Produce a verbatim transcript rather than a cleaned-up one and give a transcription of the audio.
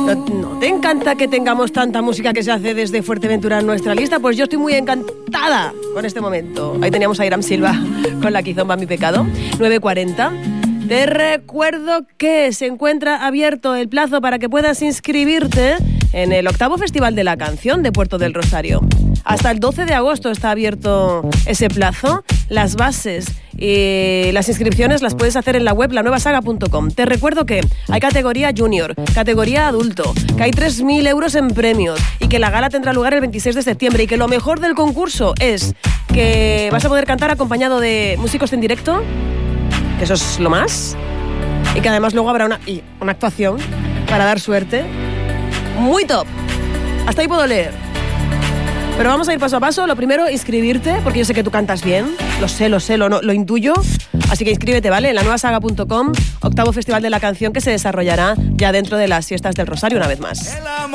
¿No, ¿No te encanta que tengamos tanta música que se hace desde Fuerteventura en nuestra lista? Pues yo estoy muy encantada con este momento. Ahí teníamos a Iram Silva con La Quizomba, Mi Pecado. nueve cuarenta. Te recuerdo que se encuentra abierto el plazo para que puedas inscribirte en el octavo Festival de la Canción de Puerto del Rosario. Hasta el doce de agosto está abierto ese plazo. Las bases y las inscripciones las puedes hacer en la web la nueva saga punto com. Te recuerdo que hay categoría junior, categoría adulto, que hay tres mil euros en premios y que la gala tendrá lugar el veintiséis de septiembre y que lo mejor del concurso es que vas a poder cantar acompañado de músicos en directo, que eso es lo más, y que además luego habrá una, y una actuación para dar suerte. Muy top. Hasta ahí puedo leer. Pero vamos a ir paso a paso. Lo primero, inscribirte, porque yo sé que tú cantas bien. Lo sé, lo sé, lo, lo intuyo. Así que inscríbete, ¿vale? En la nueva saga punto com, octavo Festival de la Canción que se desarrollará ya dentro de las fiestas del Rosario una vez más.